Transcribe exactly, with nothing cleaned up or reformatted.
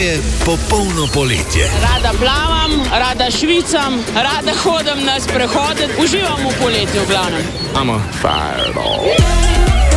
je popolno poletje. Rada plavam, rada švicam, rada hodim na sprehode, uživam v poletju v glavnem. I'm a fireball.